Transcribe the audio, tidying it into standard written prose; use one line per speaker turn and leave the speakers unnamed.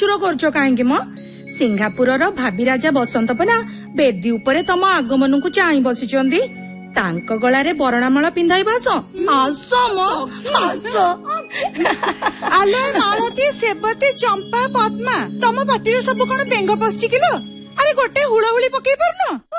ପ୍ରଚୁର କରୁଛ କାହିଁକି ମ? ସିଙ୍ଗାପୁରର ଭାବି ରାଜା ବସନ୍ତ ପଲା ବେଦୀ ଉପରେ ତମ ଆଗମନକୁ ଚାହିଁ ବସିଛନ୍ତି। ତାଙ୍କ ଗଳାରେ ବରଣାମାଳ ପିନ୍ଧାଇବା ଆସ
ଆଲୋ ମାଳତୀ, ସେବତୀ, ଚମ୍ପା, ପଦ୍ମା, ତମ ପାଟିରେ ସବୁ କଣ ବେଙ୍ଗ ପଶିଛି କିଲୋ? ଆରେ ଗୋଟେ ହୁଳହୁଳି ପକେଇ ପାରୁନ?